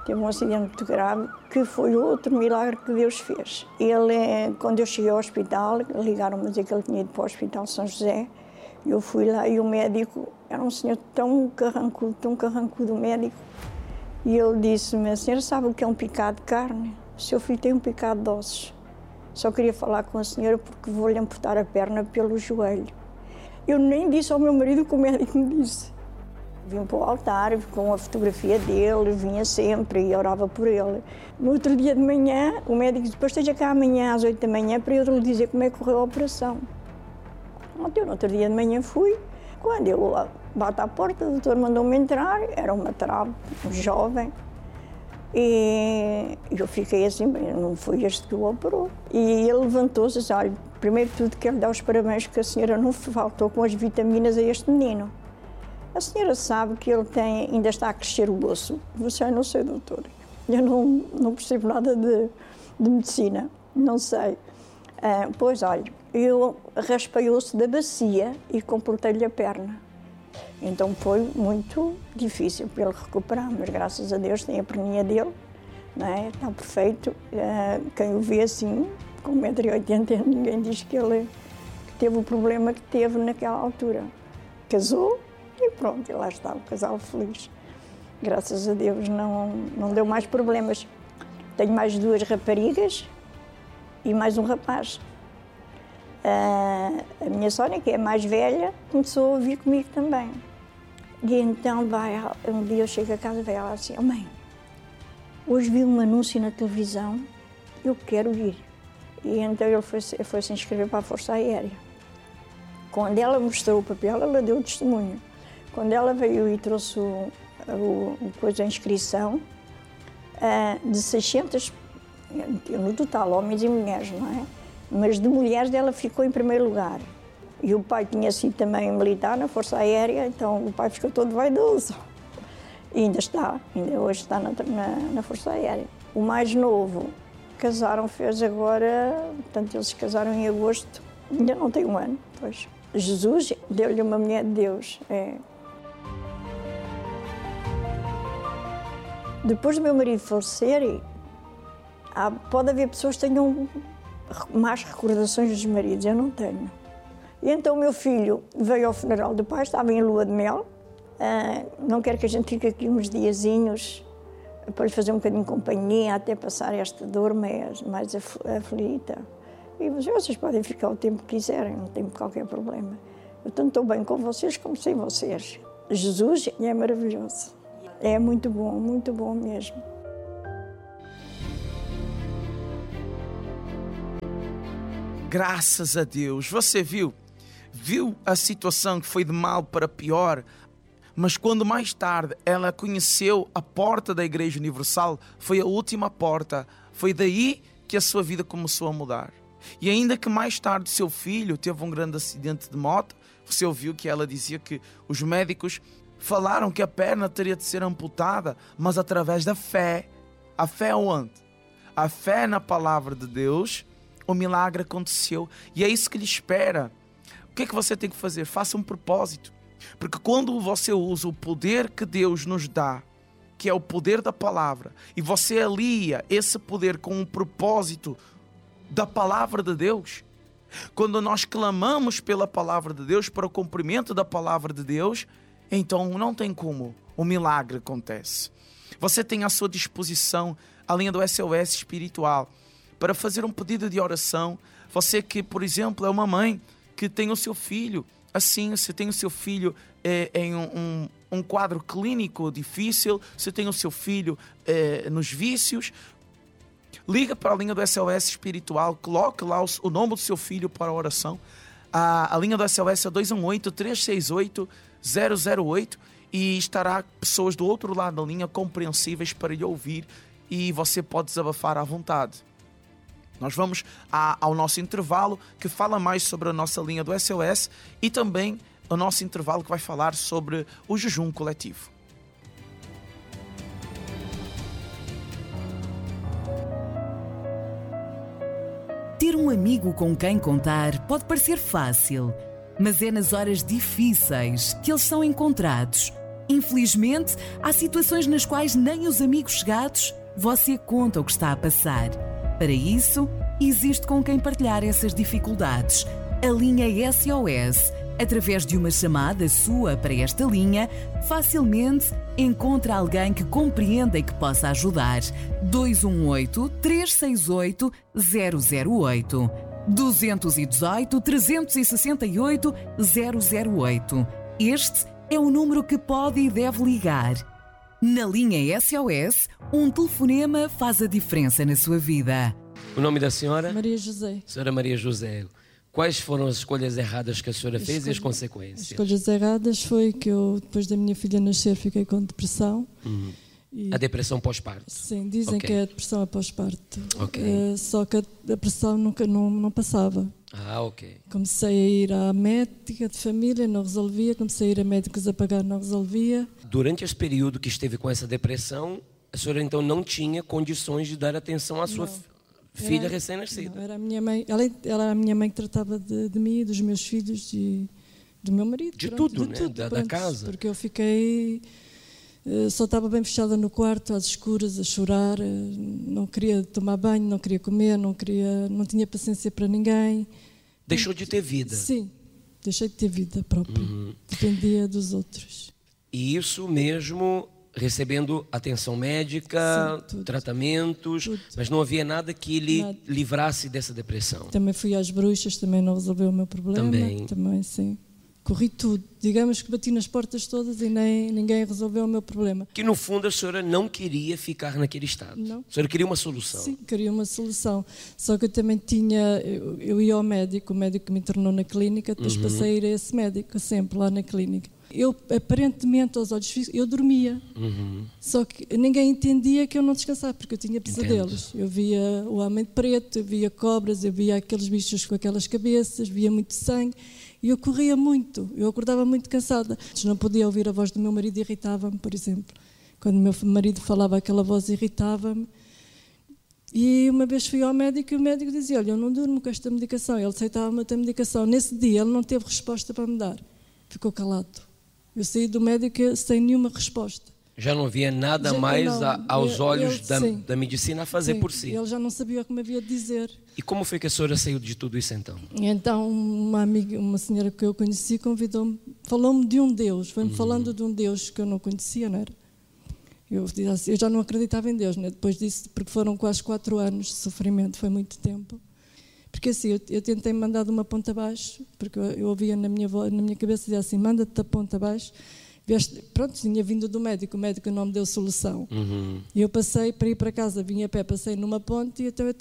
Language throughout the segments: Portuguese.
teve um acidente muito grave, que foi outro milagre que Deus fez. Quando eu cheguei ao hospital, ligaram-me a dizer que ele tinha ido para o Hospital São José. Eu fui lá e o médico, era um senhor tão carrancudo, o médico. E ele disse-me: a senhora sabe o que é um picado de carne? O seu filho tem um picado de ossos. Só queria falar com a senhora porque vou-lhe amputar a perna pelo joelho. Eu nem disse ao meu marido o que o médico me disse. Vim para o altar com a fotografia dele, vinha sempre e orava por ele. No outro dia de manhã, o médico disse: depois esteja cá amanhã às 8 da manhã para eu lhe dizer como é que correu a operação. Ontem, no outro dia de manhã fui. Quando eu bato à porta, o doutor mandou-me entrar, era uma trave, um jovem. E eu fiquei assim, não foi este que o operou. E ele levantou-se e disse: olha, primeiro de tudo quero dar os parabéns que a senhora não faltou com as vitaminas a este menino. A senhora sabe que ele ainda está a crescer o osso? Você não sei, doutor. Eu não percebo nada de medicina, não sei. Pois, olha, eu raspei o osso da bacia e completei-lhe a perna. Então foi muito difícil para ele recuperar, mas graças a Deus tem a perninha dele, não é? Está perfeito. Quem o vê assim, com 1,80 m, ninguém diz que ele teve o problema que teve naquela altura. Casou e pronto, e lá está, o casal feliz. Graças a Deus não deu mais problemas. Tenho mais 2 raparigas e mais um rapaz. A minha Sónia, que é a mais velha, começou a vir comigo também. E então um dia eu chego a casa e vai ela assim: oh, mãe, hoje vi um anúncio na televisão, eu quero ir. E então ele foi se inscrever para a Força Aérea. Quando ela mostrou o papel, ela deu o testemunho. Quando ela veio e trouxe a inscrição, de 600, no total, homens e mulheres, não é? Mas de mulheres ela ficou em primeiro lugar. E o pai tinha sido também militar na Força Aérea, então o pai ficou todo vaidoso. E ainda hoje está na Força Aérea. O mais novo, fez agora, portanto eles se casaram em agosto, ainda não tem 1 ano, pois. Jesus deu-lhe uma mulher de Deus. Depois do meu marido falecer, pode haver pessoas que tenham mais recordações dos maridos, eu não tenho. E então o meu filho veio ao funeral do pai, estava em lua de mel. Não quero que a gente fique aqui uns diazinhos para lhe fazer um bocadinho de companhia, até passar esta dor mais aflita. E vocês podem ficar o tempo que quiserem, não tem qualquer problema. Eu tanto estou bem com vocês como sem vocês. Jesus é maravilhoso. É muito bom mesmo. Graças a Deus. Você viu a situação que foi de mal para pior, mas quando mais tarde ela conheceu a porta da Igreja Universal, foi a última porta. Foi daí que a sua vida começou a mudar. E ainda que mais tarde seu filho teve um grande acidente de moto, você ouviu que ela dizia que os médicos falaram que a perna teria de ser amputada, mas através da fé. A fé onde? A fé na palavra de Deus. O milagre aconteceu e é isso que lhe espera. O que é que você tem que fazer? Faça um propósito. Porque quando você usa o poder que Deus nos dá, que é o poder da palavra, e você alia esse poder com um propósito da palavra de Deus, quando nós clamamos pela palavra de Deus, para o cumprimento da palavra de Deus, então não tem como, o milagre acontece. Você tem à sua disposição a linha do SOS espiritual para fazer um pedido de oração. Você que, por exemplo, é uma mãe que tem o seu filho assim, se tem o seu filho em um quadro clínico difícil, se tem o seu filho nos vícios, liga para a linha do SOS espiritual, coloque lá o nome do seu filho para a oração. A linha do SOS é 218-368-008 e estará pessoas do outro lado da linha compreensíveis para lhe ouvir e você pode desabafar à vontade. Nós vamos ao nosso intervalo que fala mais sobre a nossa linha do SOS e também o nosso intervalo que vai falar sobre o jejum coletivo. Ter um amigo com quem contar pode parecer fácil, mas é nas horas difíceis que eles são encontrados. Infelizmente, há situações nas quais nem os amigos chegados você conta o que está a passar. Para isso, existe com quem partilhar essas dificuldades. A linha SOS. Através de uma chamada sua para esta linha, facilmente encontra alguém que compreenda e que possa ajudar. 218-368-008. 218-368-008. Este é o número que pode e deve ligar. Na linha SOS, um telefonema faz a diferença na sua vida. O nome da senhora? Maria José. Senhora Maria José. Quais foram as escolhas erradas que a senhora fez e as consequências? As escolhas erradas foi que eu, depois da minha filha nascer, fiquei com depressão. A depressão pós-parto? Sim, dizem que é a depressão pós-parto. Só que a depressão nunca não passava. Comecei a ir à médica de família, não resolvia. Comecei a ir a médicos a pagar, não resolvia. Durante esse período que esteve com essa depressão, a senhora então não tinha condições de dar atenção à sua filha recém-nascida? Era a minha mãe. Ela era a minha mãe que tratava de mim, dos meus filhos e do meu marido. De tudo, né? Da casa. Porque eu fiquei... Só estava bem fechada no quarto, às escuras, a chorar. Não queria tomar banho, não queria comer, não tinha paciência para ninguém. Deixou de ter vida? Sim, deixei de ter vida própria. Dependia dos outros. E isso mesmo... recebendo atenção médica, sim, tratamentos, mas não havia nada que lhe livrasse dessa depressão. Também fui às bruxas, também não resolveu o meu problema. Também sim. Corri tudo. Digamos que bati nas portas todas e ninguém resolveu o meu problema. Que no fundo a senhora não queria ficar naquele estado. Não. A senhora queria uma solução. Sim, queria uma solução. Só que eu também tinha... Eu ia ao médico, o médico que me internou na clínica, depois passei a ir a esse médico, sempre lá na clínica. Eu, aparentemente, aos olhos físicos, eu dormia. Só que ninguém entendia que eu não descansava, porque eu tinha pesadelos. Eu via o homem de preto, eu via cobras, eu via aqueles bichos com aquelas cabeças, via muito sangue. E eu corria muito, eu acordava muito cansada. Não podia ouvir a voz do meu marido, irritava-me, por exemplo. Quando o meu marido falava aquela voz, irritava-me. E uma vez fui ao médico e o médico dizia: olha, eu não durmo com esta medicação. Ele aceitava-me a medicação. Nesse dia ele não teve resposta para me dar. Ficou calado. Eu saí do médico sem nenhuma resposta. Já não havia nada mais aos olhos da medicina a fazer por si. Ele já não sabia o que me havia de dizer. E como foi que a senhora saiu de tudo isso então? Então uma amiga, uma senhora que eu conheci, convidou-me, falou-me de um Deus, foi-me falando de um Deus que eu não conhecia, não era? Eu já não acreditava em Deus, né? Depois disso, porque foram quase 4 anos de sofrimento, foi muito tempo. Porque assim, eu tentei me mandar de uma ponta abaixo, porque eu ouvia na minha cabeça, dizia assim: manda-te da ponta abaixo. Pronto, tinha vindo do médico, o médico não me deu solução. E eu passei para ir para casa, vim a pé, passei numa ponte e então eu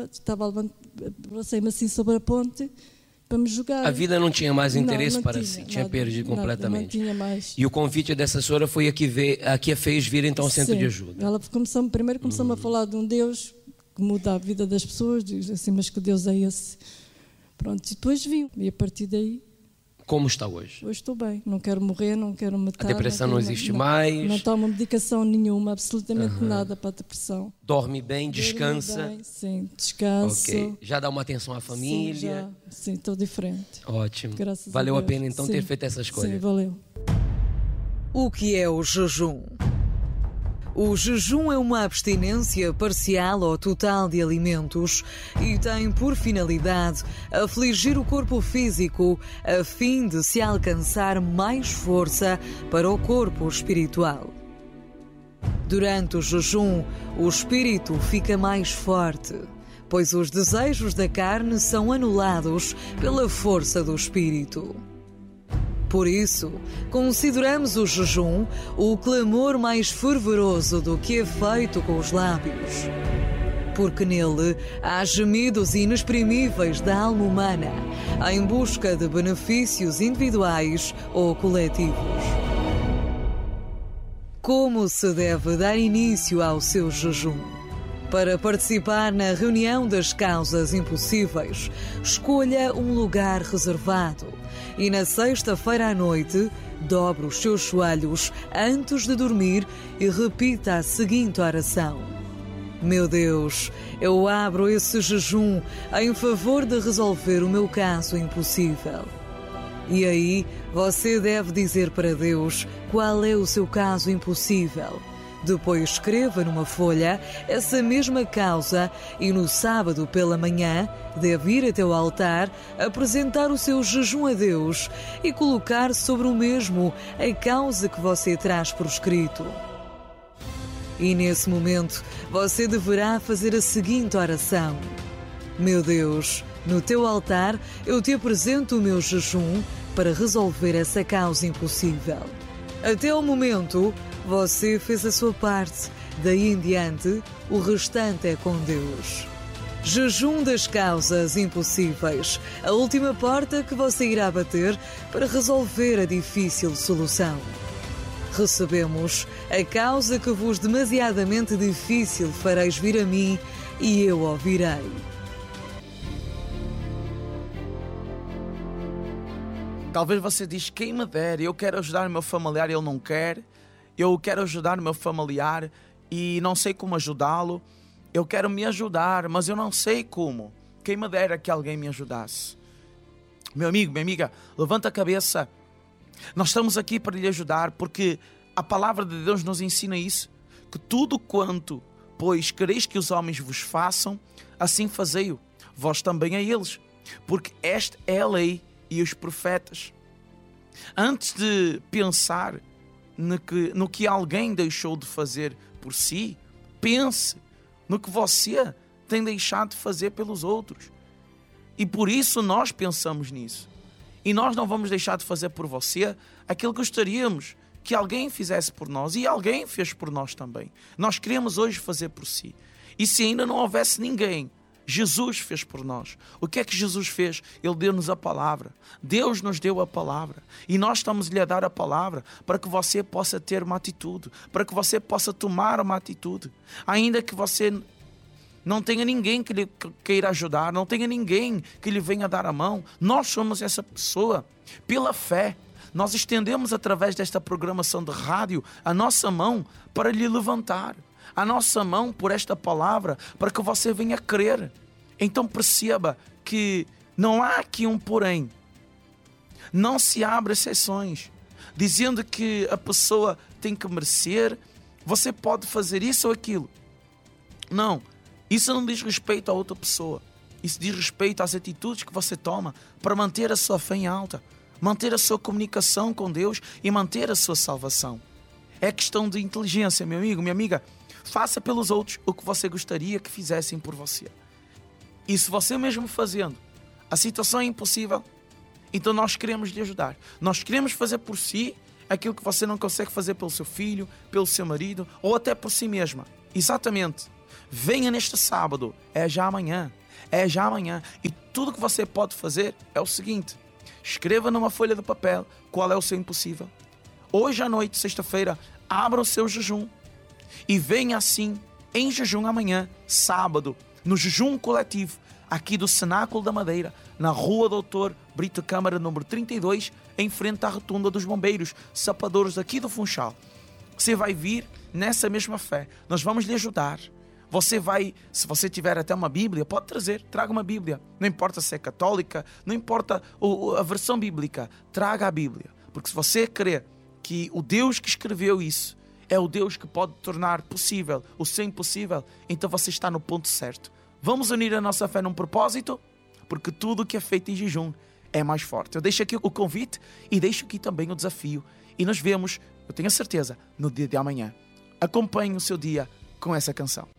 lancei-me assim sobre a ponte para me jogar. A vida não tinha mais interesse para si, tinha perdido completamente. Não tinha mais. E o convite dessa senhora foi a que a fez vir então ao centro de ajuda. Ela primeiro começou-me a falar de um Deus que muda a vida das pessoas, diz assim: mas que Deus é esse? Pronto, e depois vim, e a partir daí... Como está hoje? Hoje estou bem, não quero morrer, não quero matar. A depressão não existe mais? Não tomo medicação nenhuma, absolutamente nada para a depressão. Dorme bem, descansa? Dorme bem, sim, descanso. Okay. Já dá uma atenção à família? Sim, estou diferente. Ótimo. Graças valeu a Deus. A pena então ter feito essa escolha? Sim, valeu. O que é o jejum? O jejum é uma abstinência parcial ou total de alimentos e tem por finalidade afligir o corpo físico a fim de se alcançar mais força para o corpo espiritual. Durante o jejum, o espírito fica mais forte, pois os desejos da carne são anulados pela força do espírito. Por isso, consideramos o jejum o clamor mais fervoroso do que é feito com os lábios. Porque nele há gemidos inexprimíveis da alma humana em busca de benefícios individuais ou coletivos. Como se deve dar início ao seu jejum? Para participar na reunião das causas impossíveis, escolha um lugar reservado. E na sexta-feira à noite, dobre os seus joelhos antes de dormir e repita a seguinte oração: Meu Deus, eu abro esse jejum em favor de resolver o meu caso impossível. E aí você deve dizer para Deus qual é o seu caso impossível. Depois escreva numa folha essa mesma causa e no sábado pela manhã deve ir até o altar, apresentar o seu jejum a Deus e colocar sobre o mesmo a causa que você traz por escrito. E nesse momento você deverá fazer a seguinte oração: Meu Deus, no teu altar eu te apresento o meu jejum para resolver essa causa impossível. Até o momento, você fez a sua parte. Daí em diante, o restante é com Deus. Jejum das causas impossíveis. A última porta que você irá bater para resolver a difícil solução. Recebemos: a causa que vos demasiadamente difícil fareis vir a mim e eu ouvirei. Talvez você diz: quem me dera, eu quero ajudar o meu familiar e ele não quer. Eu quero ajudar o meu familiar e não sei como ajudá-lo. Eu quero me ajudar, mas eu não sei como. Quem me dera que alguém me ajudasse. Meu amigo, minha amiga, levanta a cabeça. Nós estamos aqui para lhe ajudar porque a palavra de Deus nos ensina isso. Que tudo quanto, pois, quereis que os homens vos façam, assim fazei-o, vós também a eles. Porque esta é a lei e os profetas. Antes de pensar no que alguém deixou de fazer por si, pense no que você tem deixado de fazer pelos outros. E por isso nós pensamos nisso. E nós não vamos deixar de fazer por você aquilo que gostaríamos que alguém fizesse por nós. E alguém fez por nós também. Nós queremos hoje fazer por si. E se ainda não houvesse ninguém, Jesus fez por nós. O que é que Jesus fez? Ele deu-nos a palavra. Deus nos deu a palavra. E nós estamos-lhe a dar a palavra para que você possa ter uma atitude, para que você possa tomar uma atitude. Ainda que você não tenha ninguém que lhe queira ajudar, não tenha ninguém que lhe venha dar a mão, nós somos essa pessoa. Pela fé, nós estendemos através desta programação de rádio a nossa mão para lhe levantar. A nossa mão por esta palavra para que você venha crer. Então perceba que não há aqui um porém. Não se abre exceções dizendo que a pessoa tem que merecer, você pode fazer isso ou aquilo. Não, isso não diz respeito a outra pessoa. Isso diz respeito às atitudes que você toma para manter a sua fé em alta, manter a sua comunicação com Deus e manter a sua salvação. É questão de inteligência, meu amigo, minha amiga. Faça pelos outros o que você gostaria que fizessem por você. E se você mesmo fazendo, a situação é impossível, então nós queremos lhe ajudar. Nós queremos fazer por si aquilo que você não consegue fazer pelo seu filho, pelo seu marido ou até por si mesma. Exatamente. Venha neste sábado. É já amanhã. É já amanhã. E tudo que você pode fazer é o seguinte. Escreva numa folha de papel qual é o seu impossível. Hoje à noite, sexta-feira, abra o seu jejum. E venha assim, em jejum amanhã, sábado, no jejum coletivo, aqui do Cenáculo da Madeira, na Rua Doutor Brito Câmara, número 32, em frente à Rotunda dos Bombeiros, Sapadouros aqui do Funchal. Você vai vir nessa mesma fé. Nós vamos lhe ajudar. Você vai, se você tiver até uma Bíblia, pode trazer, traga uma Bíblia. Não importa se é católica, não importa a versão bíblica, traga a Bíblia. Porque se você crê que o Deus que escreveu isso é o Deus que pode tornar possível o seu impossível, então você está no ponto certo. Vamos unir a nossa fé num propósito, porque tudo que é feito em jejum é mais forte. Eu deixo aqui o convite e deixo aqui também o desafio. E nos vemos, eu tenho a certeza, no dia de amanhã. Acompanhe o seu dia com essa canção.